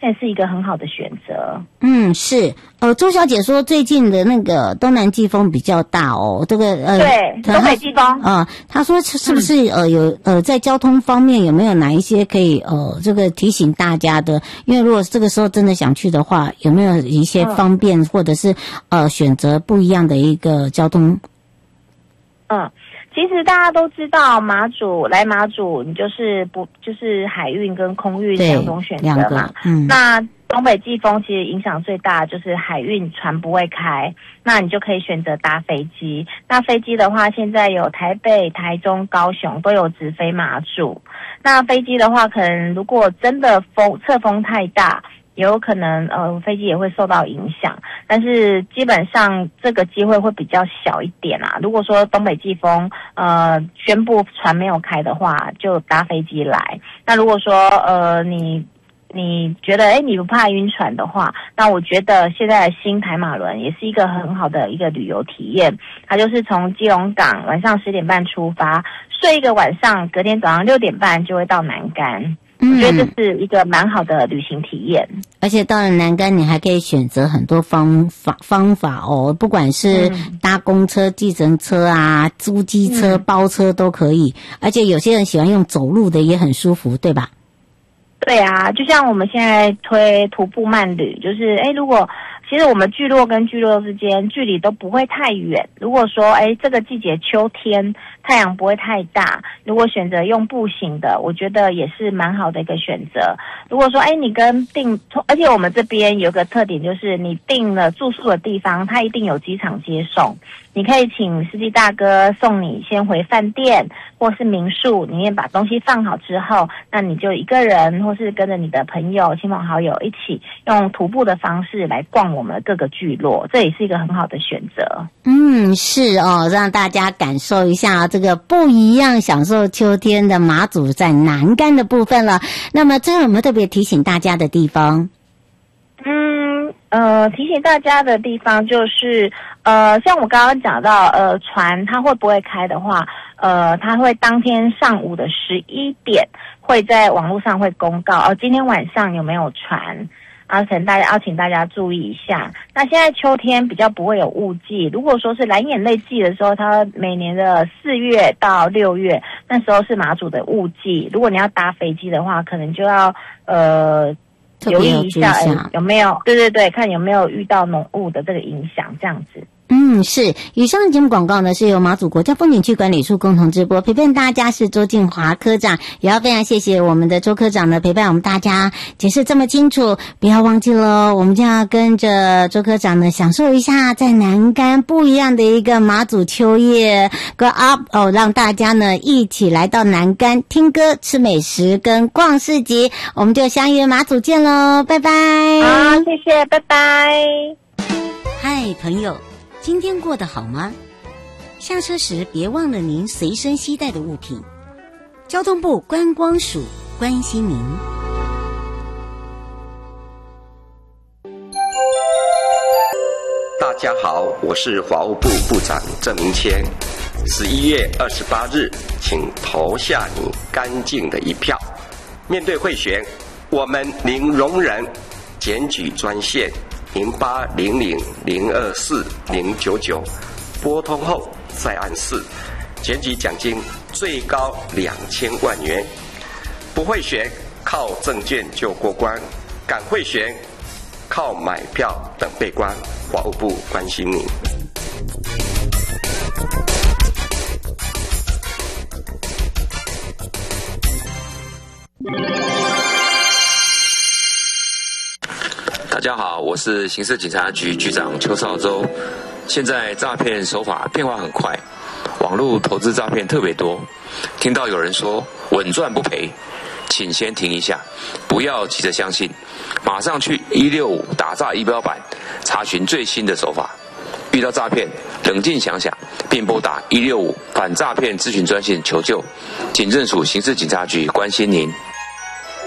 那也是一个很好的选择。 是。周小姐说最近的那个东南季风比较大哦，这个对，东北季风她说是不是有在交通方面有没有哪一些可以这个提醒大家的？因为如果这个时候真的想去的话，有没有一些方便或者是选择不一样的一个交通？ 其实大家都知道马祖，你就是海运跟空运两种选择嘛。那东北季风其实影响最大就是海运船不会开，那你就可以选择搭飞机。那飞机的话，现在有台北、台中、高雄都有直飞马祖。那飞机的话，可能如果真的侧风太大，也有可能飞机也会受到影响，但是基本上这个机会会比较小一点啦。如果说东北季风宣布船没有开的话，就搭飞机来。那如果说你觉得你不怕晕船的话，那我觉得现在的新台马轮也是一个很好的一个旅游体验。它就是从基隆港晚上10点半出发，睡一个晚上，隔天早上6点半就会到南竿。我觉得这是一个蛮好的旅行体验。 而且到了南竿，你还可以选择很多方法哦，不管是搭公车、计程车啊、租机车、包车都可以。而且有些人喜欢用走路的，也很舒服，对吧？ 对啊，就像我们现在推徒步慢旅，就是如果其实我们聚落跟聚落之间距离都不会太远。如果说这个季节秋天太阳不会太大，如果选择用步行的，我觉得也是蛮好的一个选择。如果说你而且我们这边有个特点，就是你订了住宿的地方，它一定有机场接送。你可以请司机大哥送你先回饭店或是民宿里面把东西放好之后，那你就一个人或是跟着你的朋友、亲朋好友一起用徒步的方式来逛我们各个聚落，这也是一个很好的选择。 是哦，让大家感受一下这个不一样，享受秋天的马祖在南竿的部分了。那么最后有没有特别提醒大家的地方？ 提醒大家的地方就是像我刚刚讲到船它会不会开的话，它会当天上午的11点会在网络上会公告今天晚上有没有船请大家注意一下。那现在秋天比较不会有雾季，如果说是蓝眼泪季的时候，它每年的4月到6月那时候是马祖的雾季，如果你要搭飞机的话，可能就要留意一下有没有对，看有没有遇到浓雾的这个影响，这样子。 是。以上的节目广告呢，是由马祖国家风景区管理处共同直播，陪伴大家是周静华科长，也要非常谢谢我们的周科长呢，陪伴我们大家解释这么清楚。不要忘记了，我们就要跟着周科长呢，享受一下在南竿不一样的一个马祖秋夜 Go Up 让大家呢一起来到南竿听歌、吃美食跟逛市集。我们就相约马祖见咯，拜拜。 好，谢谢，拜拜。 嗨，朋友，今天过得好吗？下车时别忘了您随身携带的物品。交通部观光署关心您。 大家好，我是法务部部长郑明谦。11月28日，请投下你干净的一票。面对贿选，我们零容忍。检举专线0800024099，拨通后再按4，检举奖金最高2000万元。不贿选，靠证件就过关；敢贿选，靠买票等被关。法务部关心你。 大家好，我是刑事警察局局长邱少洲。现在诈骗手法变化很快，网络投资诈骗特别多。听到有人说稳赚不赔，请先停一下，不要急着相信，马上去165打诈仪表板查询最新的手法。遇到诈骗，冷静想想，并拨打165反诈骗咨询专线求救。警政署刑事警察局关心您。